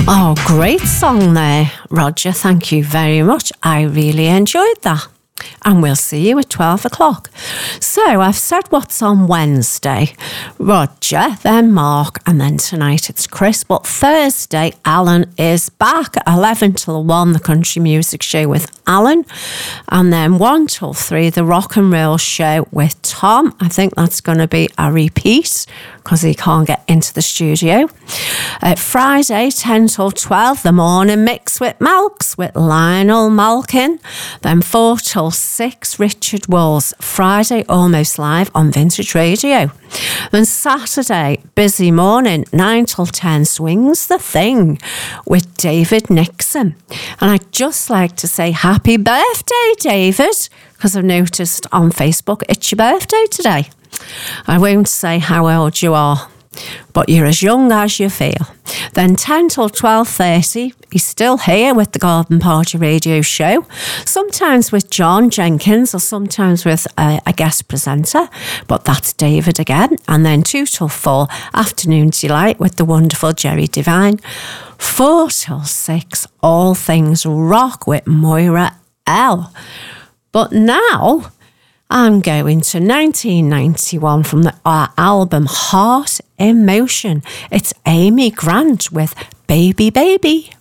Oh, great song there, Roger. Thank you very much. I really enjoyed that. And we'll see you at 12 o'clock. So I've said what's on Wednesday. Roger, then Mark, and then tonight it's Chris. But Thursday, Alan is back. 11 till 1, the country music show with Alan. And then 1 till 3, the rock and roll show with Tom. I think that's going to be a repeat because he can't get into the studio. Friday, 10 till 12, the morning mix with Malks with Lionel Malkin. Then 4 till 6, Richard Walls. Friday, almost live on Vintage Radio. Then Saturday, busy morning, 9 till 10, Swings the Thing with David Nixon. And I'd just like to say happy birthday, David, because I've noticed on Facebook it's your birthday today. I won't say how old you are, but you're as young as you feel. Then 10 till 12:30, he's still here with the Garden Party Radio Show, sometimes with John Jenkins or sometimes with a guest presenter, but that's David again. And then 2 till 4, Afternoon Delight with the wonderful Jerry Devine. 4 till 6, All Things Rock with Moira L. But now I'm going to 1991 from the album Heart in Motion. It's Amy Grant with Baby Baby.